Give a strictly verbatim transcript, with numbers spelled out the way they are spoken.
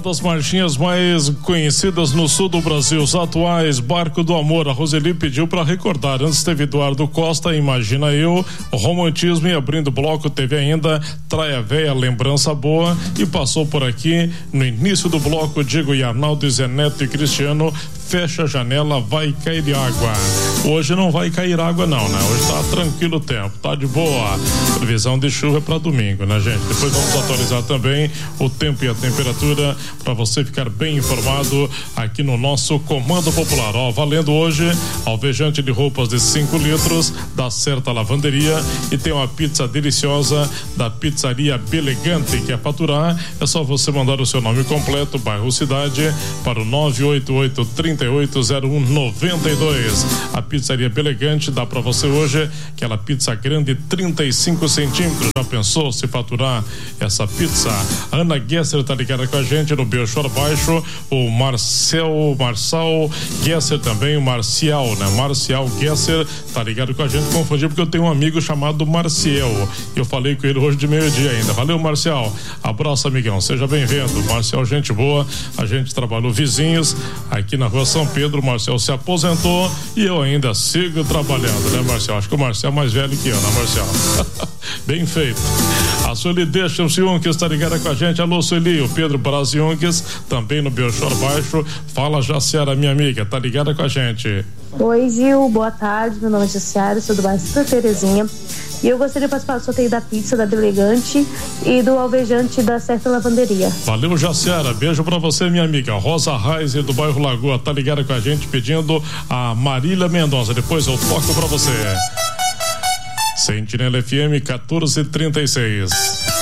das marchinhas mais conhecidas no sul do Brasil, os atuais Barco do Amor. A Roseli pediu para recordar. Antes teve Eduardo Costa, Imagina Eu, Romantismo, e abrindo o bloco teve ainda Traia Véia, Lembrança Boa, e passou por aqui no início do bloco Diego e Arnaldo, Zé Neto e Cristiano, Fecha a Janela, Vai Cair Água. Hoje não vai cair água não, né? Hoje tá tranquilo o tempo, tá de boa. Previsão de chuva para domingo, né, gente? Depois vamos atualizar também o tempo e a temperatura para você ficar bem informado aqui no nosso Comando Popular. Ó, valendo hoje alvejante de roupas de cinco litros da Certa Lavanderia, e tem uma pizza deliciosa da Pizzaria Belegante. Quer faturar? É só você mandar o seu nome completo, bairro, cidade para o nove oito oito, três oito zero um, nove dois. A Pizzaria Belegante dá para você hoje aquela pizza grande, trinta e cinco centímetros. Já pensou se faturar essa pizza? A Ana Gesser tá ligada com a gente no Belchor Baixo, o Marcel, Marçal Gesser também, o Marcial, né? Marcial Gesser tá ligado com a gente. Confundi porque eu tenho um amigo chamado Marcial, eu falei com ele hoje de meio-dia ainda. Valeu, Marcial, abraço, amigão, seja bem-vindo. Marcial, gente boa, a gente trabalhou vizinhos aqui na rua São Pedro. O Marcial se aposentou e eu ainda sigo trabalhando, né, Marcial? Acho que o Marcial é mais velho que eu, né, Marcial? Bem feito. A Sueli Deixa-se está ligada com a gente. Alô, Sueli. O Pedro Braziunques também no Belchor Baixo. Fala, Jaciara, minha amiga, tá ligada com a gente. Oi, Gil, boa tarde. Meu nome é Jaciara, sou do bairro Santa Terezinha. E eu gostaria de participar do sorteio da pizza da Belegante e do alvejante da Certa Lavanderia. Valeu, Jaciara. Beijo pra você, minha amiga. Rosa Reiser, do bairro Lagoa, tá ligada com a gente, pedindo a Marília Mendonça. Depois eu toco pra você. Sentinela F M quatorze trinta e seis.